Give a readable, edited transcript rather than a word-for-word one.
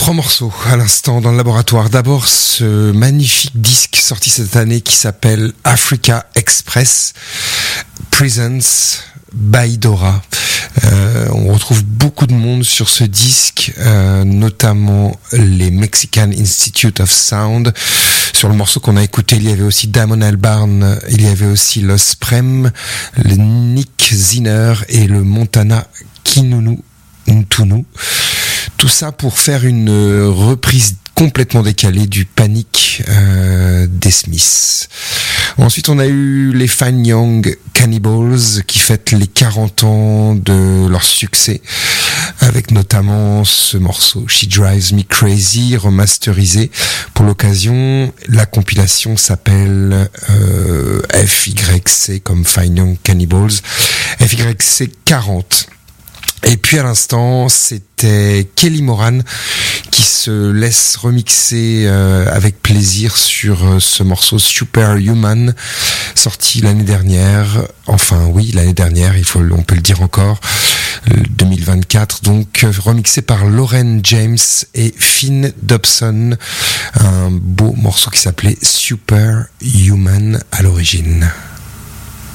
Trois morceaux à l'instant dans le laboratoire. D'abord ce magnifique disque sorti cette année qui s'appelle Africa Express Presents by Dora. On retrouve beaucoup de monde sur ce disque, notamment les Mexican Institute of Sound. Sur le morceau qu'on a écouté, il y avait aussi Damon Albarn, il y avait aussi Los Prem, le Nick Zinner et le Montana Kinunu Ntunu. Tout ça pour faire une reprise complètement décalée du Panic des Smiths. Ensuite, on a eu les Fine Young Cannibals qui fêtent les 40 ans de leur succès, avec notamment ce morceau She Drives Me Crazy, remasterisé pour l'occasion. La compilation s'appelle FYC comme Fine Young Cannibals, FYC 40. Et puis à l'instant, c'était Kelly Moran qui se laisse remixer avec plaisir sur ce morceau Superhuman, sorti l'année dernière. Enfin oui, l'année dernière, on peut le dire encore, 2024. Donc remixé par Lauren James et Finn Dobson, un beau morceau qui s'appelait Superhuman à l'origine.